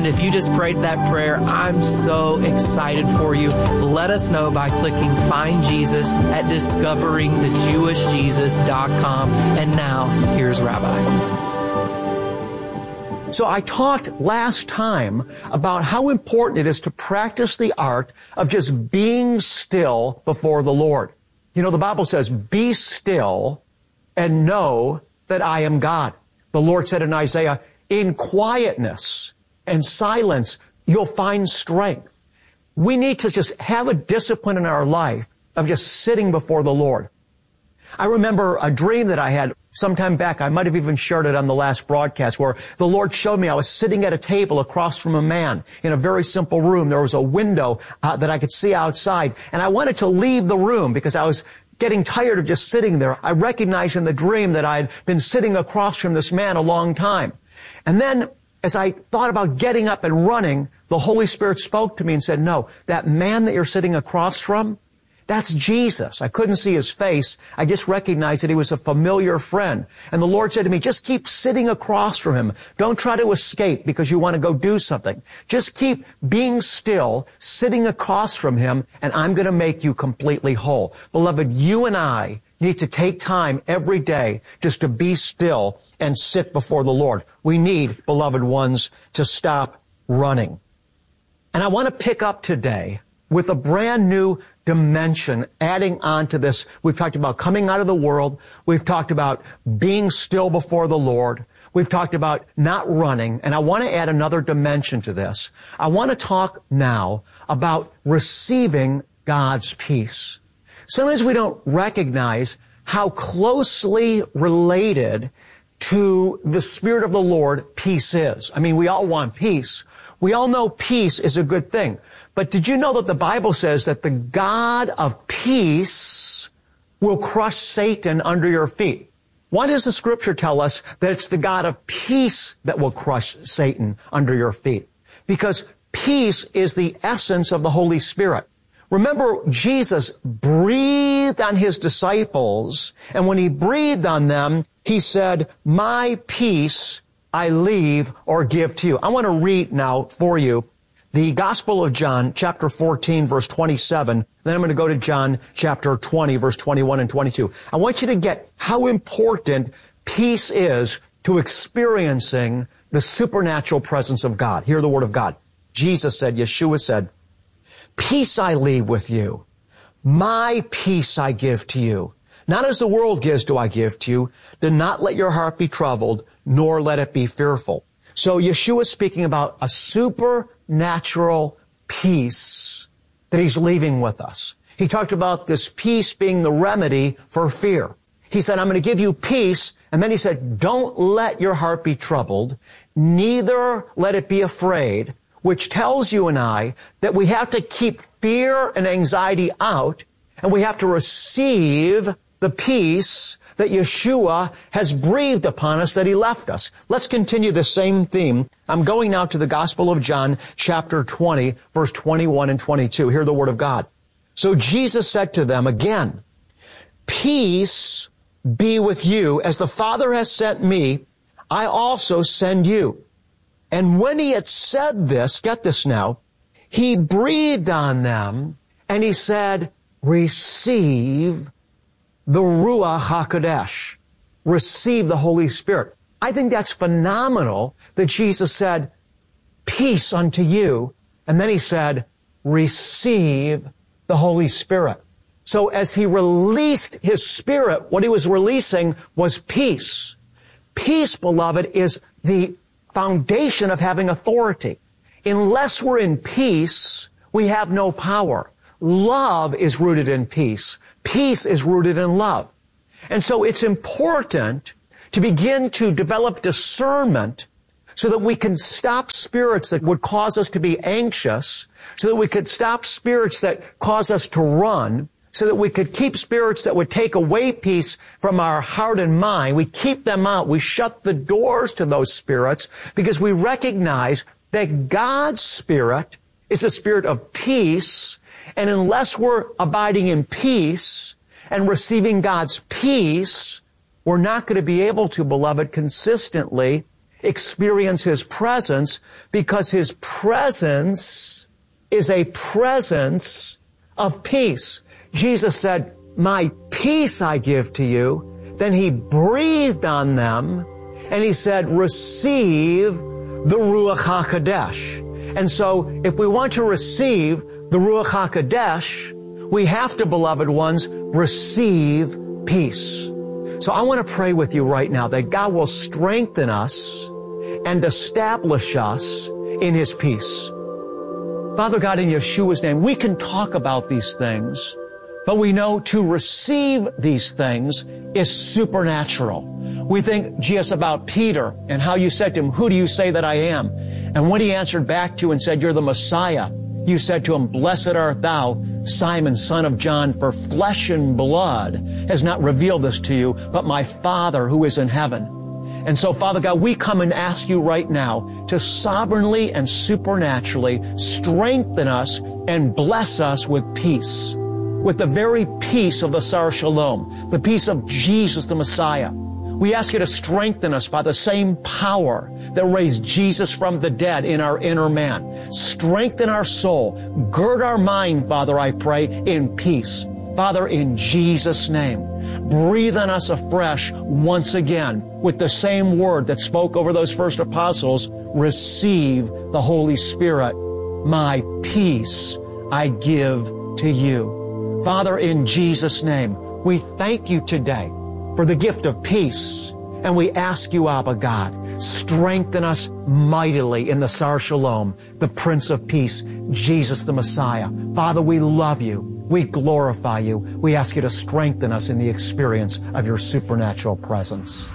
if you just prayed that prayer, I'm so excited for you. Let us know by clicking Find Jesus at discoveringthejewishjesus.com. And now, here's Rabbi. So I talked last time about how important it is to practice the art of just being still before the Lord. You know, the Bible says, be still and know that I am God. The Lord said in Isaiah, in quietness and silence, you'll find strength. We need to just have a discipline in our life of just sitting before the Lord. I remember a dream that I had sometime back. I might have even shared it on the last broadcast, where the Lord showed me I was sitting at a table across from a man in a very simple room. There was a window that I could see outside, and I wanted to leave the room because I was getting tired of just sitting there. I recognized in the dream that I had been sitting across from this man a long time. And then as I thought about getting up and running, the Holy Spirit spoke to me and said, no, that man that you're sitting across from, that's Jesus. I couldn't see his face. I just recognized that he was a familiar friend. And the Lord said to me, just keep sitting across from him. Don't try to escape because you want to go do something. Just keep being still, sitting across from him, and I'm going to make you completely whole. Beloved, you and I need to take time every day just to be still and sit before the Lord. We need, beloved ones, to stop running. And I want to pick up today with a brand new dimension adding on to this. We've talked about coming out of the world. We've talked about being still before the Lord. We've talked about not running. And I want to add another dimension to this. I want to talk now about receiving God's peace. Sometimes we don't recognize how closely related to the Spirit of the Lord peace is. I mean, we all want peace. We all know peace is a good thing. But did you know that the Bible says that the God of peace will crush Satan under your feet? Why does the Scripture tell us that it's the God of peace that will crush Satan under your feet? Because peace is the essence of the Holy Spirit. Remember, Jesus breathed on his disciples, and when he breathed on them, he said, my peace I leave or give to you. I want to read now for you the Gospel of John, chapter 14, verse 27. Then I'm going to go to John, chapter 20, verse 21 and 22. I want you to get how important peace is to experiencing the supernatural presence of God. Hear the word of God. Jesus said, Yeshua said, peace I leave with you. My peace I give to you. Not as the world gives do I give to you. Do not let your heart be troubled, nor let it be fearful. So Yeshua is speaking about a supernatural peace that he's leaving with us. He talked about this peace being the remedy for fear. He said, I'm going to give you peace. And then he said, don't let your heart be troubled, neither let it be afraid, which tells you and I that we have to keep fear and anxiety out, and we have to receive the peace that Yeshua has breathed upon us, that he left us. Let's continue the same theme. I'm going now to the Gospel of John, chapter 20, verse 21 and 22. Hear the word of God. So Jesus said to them again, peace be with you. As the Father has sent me, I also send you. And when he had said this, get this now, he breathed on them and he said, receive the Ruach HaKodesh. Receive the Holy Spirit. I think that's phenomenal that Jesus said, peace unto you. And then he said, receive the Holy Spirit. So as he released his Spirit, what he was releasing was peace. Peace, beloved, is the foundation of having authority. Unless we're in peace, we have no power. Love is rooted in peace. Peace is rooted in love. And so it's important to begin to develop discernment so that we can stop spirits that would cause us to be anxious, so that we could stop spirits that cause us to run, so that we could keep spirits that would take away peace from our heart and mind. We keep them out. We shut the doors to those spirits because we recognize that God's Spirit is a spirit of peace. And unless we're abiding in peace and receiving God's peace, we're not going to be able to, beloved, consistently experience His presence because His presence is a presence of peace. Jesus said, "My peace I give to you." Then He breathed on them and He said, "Receive the Ruach HaKodesh." And so if we want to receive the Ruach HaKodesh, we have to, beloved ones, receive peace. So I want to pray with you right now that God will strengthen us and establish us in His peace. Father God, in Yeshua's name, we can talk about these things, but we know to receive these things is supernatural. We think, Jesus, about Peter and how you said to him, "Who do you say that I am?" And when he answered back to you and said, "You're the Messiah," you said to him, "Blessed art thou, Simon, son of John, for flesh and blood has not revealed this to you, but my Father who is in heaven." And so, Father God, we come and ask you right now to sovereignly and supernaturally strengthen us and bless us with peace, with the very peace of the Sar Shalom, the peace of Jesus the Messiah. We ask you to strengthen us by the same power that raised Jesus from the dead in our inner man. Strengthen our soul. Gird our mind, Father, I pray, in peace. Father, in Jesus' name, breathe on us afresh once again with the same word that spoke over those first apostles. Receive the Holy Spirit. My peace I give to you. Father, in Jesus' name, we thank you today for the gift of peace. And we ask you, Abba God, strengthen us mightily in the Sar Shalom, the Prince of Peace, Jesus the Messiah. Father, we love you. We glorify you. We ask you to strengthen us in the experience of your supernatural presence.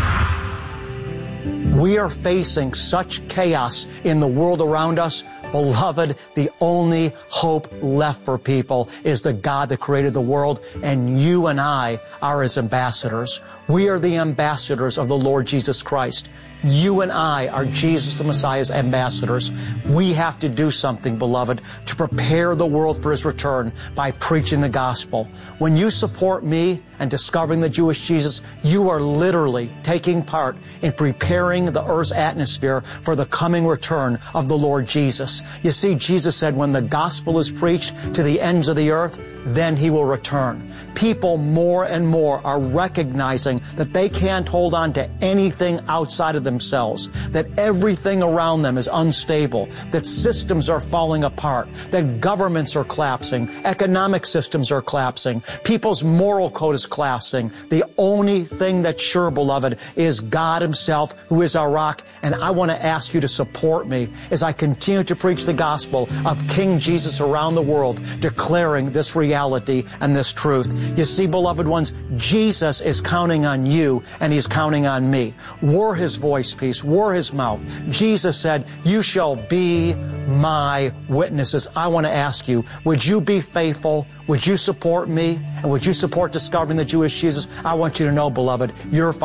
We are facing such chaos in the world around us. Beloved, the only hope left for people is the God that created the world, and you and I are His ambassadors. We are the ambassadors of the Lord Jesus Christ. You and I are Jesus the Messiah's ambassadors. We have to do something, beloved, to prepare the world for His return by preaching the gospel. When you support me and discovering the Jewish Jesus, you are literally taking part in preparing the earth's atmosphere for the coming return of the Lord Jesus. You see, Jesus said, when the gospel is preached to the ends of the earth, then He will return. People more and more are recognizing that they can't hold on to anything outside of themselves, that everything around them is unstable, that systems are falling apart, that governments are collapsing, economic systems are collapsing, people's moral code is collapsing. The only thing that's sure, beloved, is God Himself, who is our rock. And I want to ask you to support me as I continue to preach the gospel of King Jesus around the world, declaring this reality and this truth. You see, beloved ones, Jesus is counting on you and He's counting on me. We're His voice piece. We're His mouth. Jesus said, "You shall be my witnesses." I want to ask you, would you be faithful? Would you support me? And would you support discovering the Jewish Jesus? I want you to know, beloved, you're